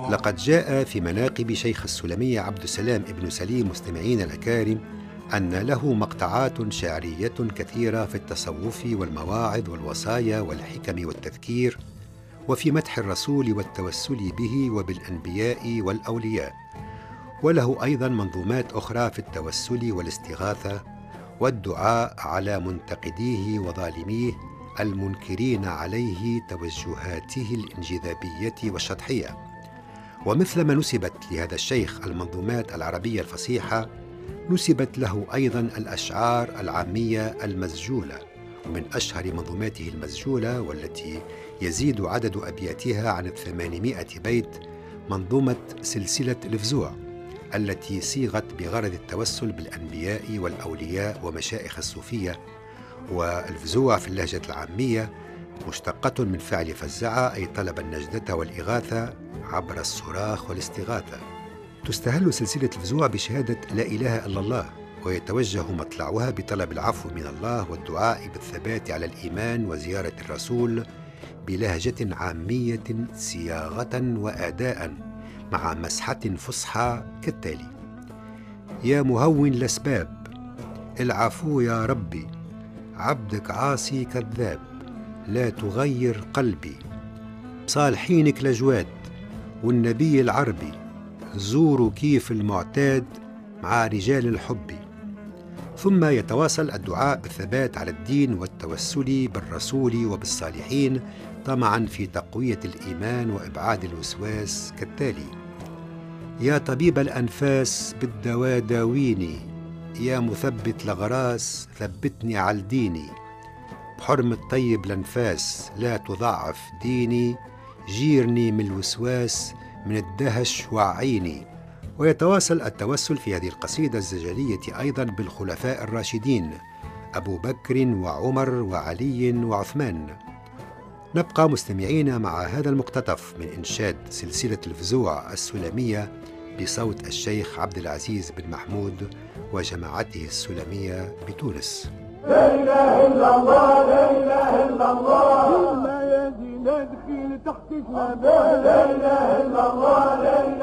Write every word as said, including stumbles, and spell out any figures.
لقد جاء في مناقب شيخ السلمية عبد السلام ابن سليم مستمعين الأكارم أن له مقطعات شعرية كثيرة في التصوف والمواعظ والوصايا والحكم والتذكير، وفي مدح الرسول والتوسل به وبالأنبياء والأولياء. وله أيضا منظومات أخرى في التوسل والاستغاثة والدعاء على منتقديه وظالميه المنكرين عليه توجهاته الانجذابية والشطحية. ومثلما نسبت لهذا الشيخ المنظومات العربية الفصيحة، نسبت له أيضا الأشعار العامية المسجولة، ومن أشهر منظوماته المسجولة والتي يزيد عدد أبياتها عن الثمانمائة بيت منظومة سلسلة الفزوع، التي صيغت بغرض التوسل بالأنبياء والأولياء ومشائخ الصوفية. والفزوع في اللهجة العامية مشتقة من فعل فزع، أي طلب النجدة والإغاثة عبر الصراخ والاستغاثة. تستهل سلسلة الفزوع بشهادة لا إله إلا الله، ويتوجه مطلعها بطلب العفو من الله والدعاء بالثبات على الإيمان وزيارة الرسول بلهجة عامية صياغة وأداء مع مسحة فصحى كالتالي: يا مهون الأسباب العفو يا ربي، عبدك عاصي كذاب، لا تغير قلبي، صالحينك لجواد والنبي العربي، زوروا كيف المعتاد مع رجال الحب. ثم يتواصل الدعاء بالثبات على الدين والتوسل بالرسول وبالصالحين طمعا في تقوية الإيمان وإبعاد الوسواس كالتالي: يا طبيب الأنفاس بالدواء داويني، يا مثبت الأغراس ثبتني على ديني، بحرمة طيب الأنفاس لا تضعف ديني، جيرني من الوسواس من الدهش وعيني. ويتواصل التوسل في هذه القصيدة الزجلية أيضا بالخلفاء الراشدين أبو بكر وعمر وعلي وعثمان. نبقى مستمعين مع هذا المقتطف من إنشاد سلسلة الفزوع السلمية بصوت الشيخ عبد العزيز بن محمود وجماعته السلمية بتونس. لا إله إلا الله، لا إله إلا الله، ما يزيد ندخل تحت اسمه لا إله إلا الله، لا